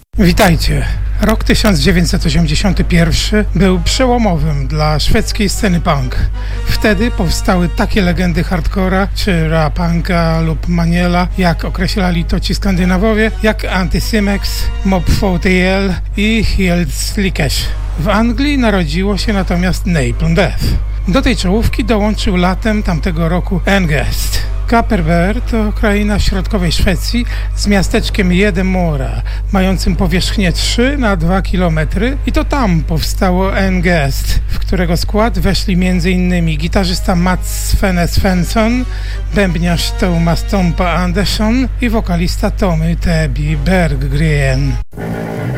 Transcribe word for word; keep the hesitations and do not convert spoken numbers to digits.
Witajcie. Rok tysiąc dziewięćset osiemdziesiąty pierwszy był przełomowym dla szwedzkiej sceny punk. Wtedy powstały takie legendy hardcora czy rapunka lub maniela, jak określali to ci Skandynawowie, jak Anticimex, Mob czterdzieści L i Helt Slikeš. W Anglii narodziło się natomiast Napalm Death. Do tej czołówki dołączył latem tamtego roku Engest. Kapellberg to kraina w środkowej Szwecji z miasteczkiem Hedemora, mającym powierzchnię trzy na dwa kilometry, i to tam powstało Engest, w którego skład weszli m.in. gitarzysta Mats Svenne Svensson, bębniarz Thomas Tompa Andersson i wokalista Tommy Teby Berggren.